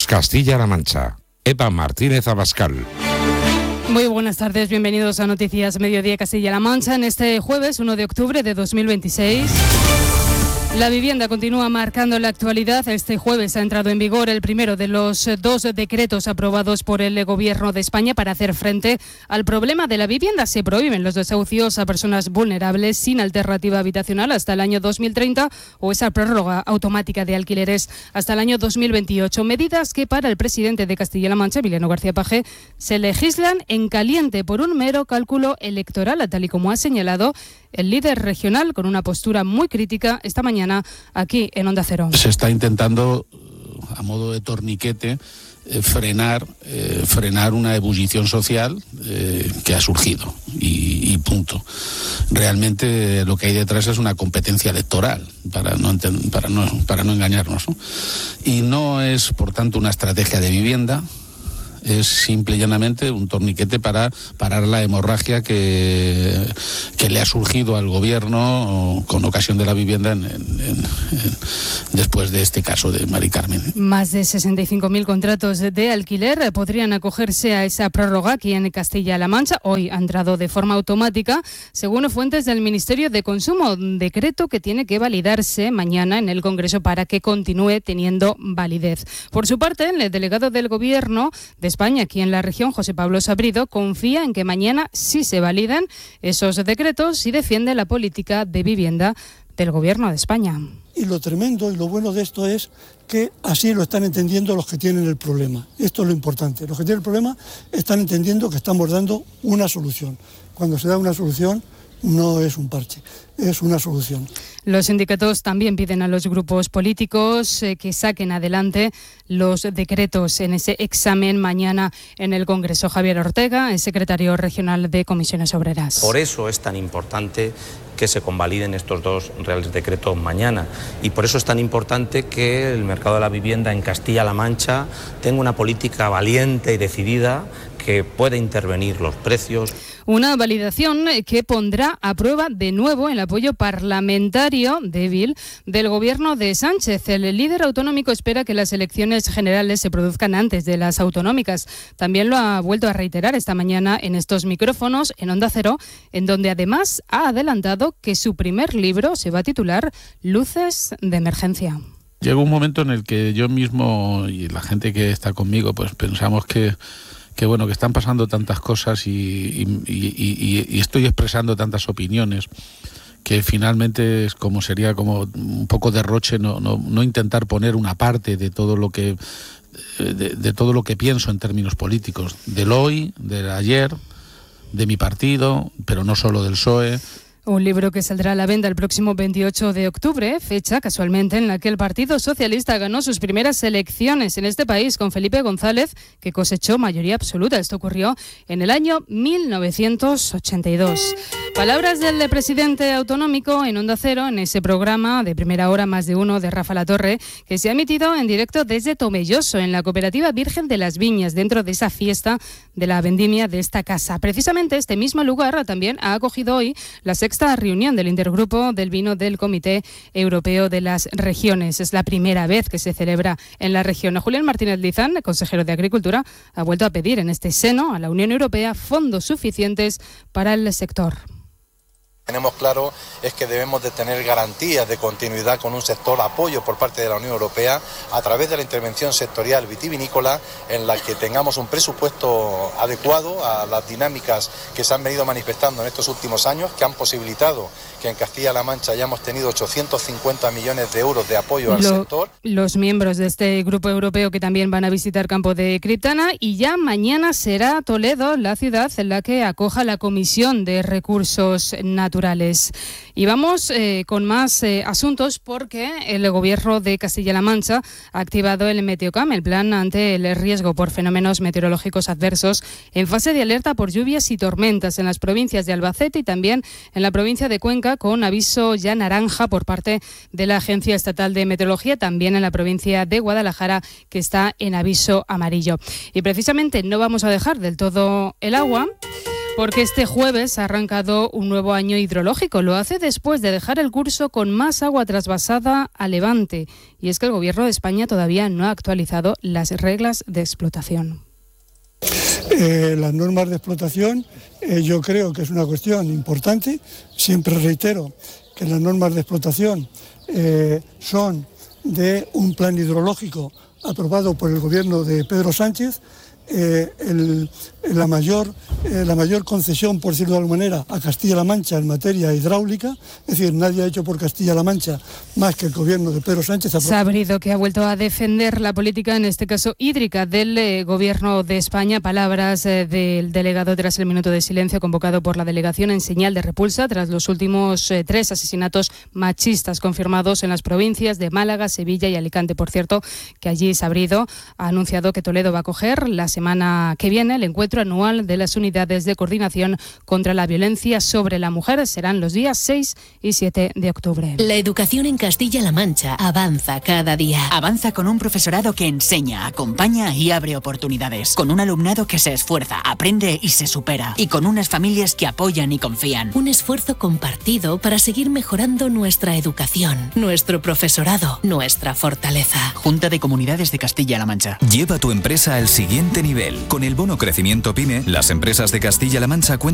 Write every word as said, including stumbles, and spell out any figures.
Castilla-La Mancha. Eva Martínez Abascal. Muy buenas tardes, bienvenidos a Noticias Mediodía Castilla-La Mancha en este jueves uno de octubre de dos mil veintiséis. La vivienda continúa marcando la actualidad. Este jueves ha entrado en vigor el primero de los dos decretos aprobados por el Gobierno de España para hacer frente al problema de la vivienda. Se prohíben los desahucios a personas vulnerables sin alternativa habitacional hasta el año dos mil treinta o esa prórroga automática de alquileres hasta el año dos mil veintiocho. Medidas que para el presidente de Castilla-La Mancha, Emiliano García Paje, se legislan en caliente por un mero cálculo electoral, tal y como ha señalado el líder regional con una postura muy crítica esta mañana aquí en Onda Cero. Se está intentando, a modo de torniquete, eh, frenar, eh, frenar una ebullición social eh, que ha surgido y, y punto. Realmente lo que hay detrás es una competencia electoral, para no, enten- para no, para no engañarnos, ¿no? Y no es, por tanto, una estrategia de vivienda. Es simple y llanamente un torniquete para parar la hemorragia que, que le ha surgido al gobierno con ocasión de la vivienda en, en, en, en, después de este caso de Mari Carmen. Más de sesenta y cinco mil contratos de alquiler podrían acogerse a esa prórroga aquí en Castilla-La Mancha. Hoy ha entrado de forma automática, según fuentes del Ministerio de Consumo, un decreto que tiene que validarse mañana en el Congreso para que continúe teniendo validez. Por su parte, el delegado del Gobierno de España aquí en la región, José Pablo Sabrido, confía en que mañana sí se validen esos decretos y defiende la política de vivienda del Gobierno de España. Y lo tremendo y lo bueno de esto es que así lo están entendiendo los que tienen el problema. Esto es lo importante. Los que tienen el problema están entendiendo que estamos dando una solución. Cuando se da una solución, no es un parche, es una solución. Los sindicatos también piden a los grupos políticos eh, que saquen adelante los decretos en ese examen mañana en el Congreso. Javier Ortega, el secretario regional de Comisiones Obreras. Por eso es tan importante que se convaliden estos dos reales decretos mañana y por eso es tan importante que el mercado de la vivienda en Castilla-La Mancha tenga una política valiente y decidida que pueda intervenir los precios. Una validación que pondrá a prueba de nuevo el apoyo parlamentario débil del Gobierno de Sánchez. El líder autonómico espera que las elecciones generales se produzcan antes de las autonómicas. También lo ha vuelto a reiterar esta mañana en estos micrófonos en Onda Cero, en donde además ha adelantado que su primer libro se va a titular Luces de Emergencia. Llegó un momento en el que yo mismo y la gente que está conmigo pues pensamos que que bueno, que están pasando tantas cosas y, y, y, y estoy expresando tantas opiniones que finalmente es como sería como un poco derroche no, no, no intentar poner una parte de todo lo que de, de todo lo que pienso en términos políticos, del hoy, del ayer, de mi partido, pero no solo del P S O E. Un libro que saldrá a la venta el próximo veintiocho de octubre, fecha casualmente en la que el Partido Socialista ganó sus primeras elecciones en este país con Felipe González, que cosechó mayoría absoluta. Esto ocurrió en el año mil novecientos ochenta y dos. Palabras del presidente autonómico en Onda Cero, en ese programa de primera hora Más de Uno de Rafa Latorre, que se ha emitido en directo desde Tomelloso, en la Cooperativa Virgen de las Viñas, dentro de esa fiesta de la vendimia de esta casa. Precisamente este mismo lugar también ha acogido hoy la sexta reunión del Intergrupo del Vino del Comité Europeo de las Regiones. Es la primera vez que se celebra en la región. Julián Martínez Lizán, consejero de Agricultura, ha vuelto a pedir en este seno a la Unión Europea fondos suficientes para el sector. Tenemos claro es que debemos de tener garantías de continuidad con un sector, apoyo por parte de la Unión Europea a través de la intervención sectorial vitivinícola, en la que tengamos un presupuesto adecuado a las dinámicas que se han venido manifestando en estos últimos años, que han posibilitado que en Castilla-La Mancha hayamos tenido ochocientos cincuenta millones de euros de apoyo al Lo, sector. Los miembros de este grupo europeo que también van a visitar Campo de Criptana, y ya mañana será Toledo la ciudad en la que acoja la Comisión de Recursos Naturales. Y vamos eh, con más eh, asuntos, porque el Gobierno de Castilla-La Mancha ha activado el Meteocam, el plan ante el riesgo por fenómenos meteorológicos adversos, en fase de alerta por lluvias y tormentas en las provincias de Albacete y también en la provincia de Cuenca, con aviso ya naranja por parte de la Agencia Estatal de Meteorología, también en la provincia de Guadalajara, que está en aviso amarillo. Y precisamente no vamos a dejar del todo el agua, Porque este jueves ha arrancado un nuevo año hidrológico. Lo hace después de dejar el curso con más agua trasvasada a Levante. Y es que el Gobierno de España todavía no ha actualizado las reglas de explotación. Eh, las normas de explotación eh, yo creo que es una cuestión importante. Siempre reitero que las normas de explotación eh, son de un plan hidrológico aprobado por el Gobierno de Pedro Sánchez. Eh, el, la, mayor, eh, la mayor concesión, por decirlo de alguna manera, a Castilla-La Mancha en materia hidráulica, es decir, nadie ha hecho por Castilla-La Mancha más que el gobierno de Pedro Sánchez. Sabrido, que ha vuelto a defender la política, en este caso hídrica, del eh, Gobierno de España. Palabras eh, del delegado tras el minuto de silencio convocado por la delegación en señal de repulsa tras los últimos eh, tres asesinatos machistas confirmados en las provincias de Málaga, Sevilla y Alicante. Por cierto, que allí Sabrido ha anunciado que Toledo va a acoger la semana que viene el encuentro anual de las unidades de coordinación contra la violencia sobre la mujer. Serán los días seis y siete de octubre. La educación en Castilla-La Mancha avanza cada día. Avanza con un profesorado que enseña, acompaña y abre oportunidades. Con un alumnado que se esfuerza, aprende y se supera. Y con unas familias que apoyan y confían. Un esfuerzo compartido para seguir mejorando nuestra educación, nuestro profesorado, nuestra fortaleza. Junta de Comunidades de Castilla-La Mancha. Lleva tu empresa al siguiente nivel. Con el bono Crecimiento PYME, las empresas de Castilla-La Mancha cuentan